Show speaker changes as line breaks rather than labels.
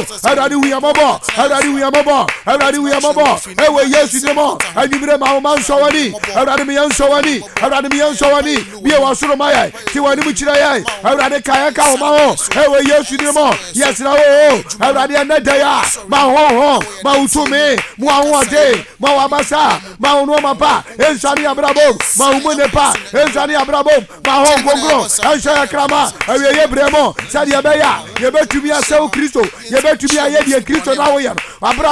Awurade hu yamabo Awurade hu yamabo Awurade hu yamabo ewe Yesu demo anibire ma man sowani Awurade me yan sowani Awurade me yan sowani biye wasoro maya ti wani mu kira yai Awurade kaya ka ho ma ho ewe Yesu demo yes na o Awurade anadaya ma ho ma utumi mu ahode ma wabasa ma ono mapa ensani abrabo ma umune pa ensani abrabo ma ho gongro ansha krama ewe yebremo sadi abeya yebetumi asew Kristo yebetumi ayedi Kristo na wo ye abra